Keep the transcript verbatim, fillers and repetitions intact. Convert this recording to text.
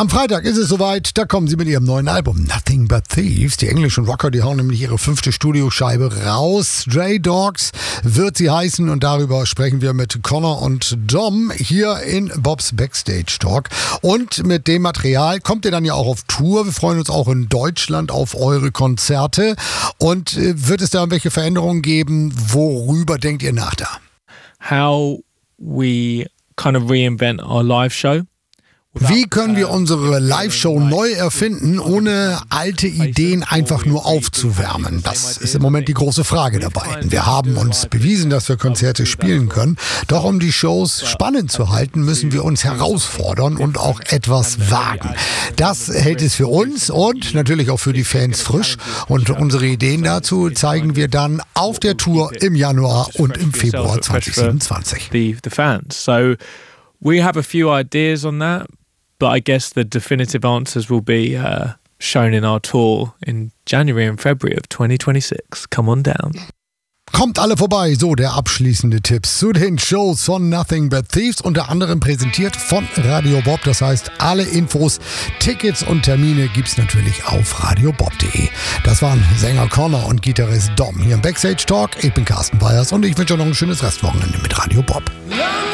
Am Freitag ist es soweit, da kommen sie mit ihrem neuen Album Nothing But Thieves. Die englischen Rocker, die hauen nämlich ihre fünfte Studioscheibe raus. Stray Dogs wird sie heißen und darüber sprechen wir mit Connor und Dom hier in Bobs Backstage Talk. Und mit dem Material kommt ihr dann ja auch auf Tour. Wir freuen uns auch in Deutschland auf eure Konzerte. Und wird es da irgendwelche Veränderungen geben? Worüber denkt ihr nach da? How we kind of reinvent our live show. Wie können wir unsere Live-Show neu erfinden, ohne alte Ideen einfach nur aufzuwärmen? Das ist im Moment die große Frage dabei. Wir haben uns bewiesen, dass wir Konzerte spielen können. Doch um die Shows spannend zu halten, müssen wir uns herausfordern und auch etwas wagen. Das hält es für uns und natürlich auch für die Fans frisch. Und unsere Ideen dazu zeigen wir dann auf der Tour im Januar und im Februar zwanzig siebenundzwanzig. The, the fans. So we have a few ideas on that. But I guess the definitive answers will be uh, shown in our tour in January and February of twenty twenty-six. Come on down. Kommt alle vorbei, so der abschließende Tipp zu den Shows von Nothing But Thieves, unter anderem präsentiert von Radio Bob. Das heißt, alle Infos, Tickets und Termine gibt's natürlich auf radio bob punkt de. Das waren Sänger Connor und Gitarrist Dom hier im Backstage Talk. Ich bin Carsten Bayers und ich wünsche euch noch ein schönes Restwochenende mit Radio Bob.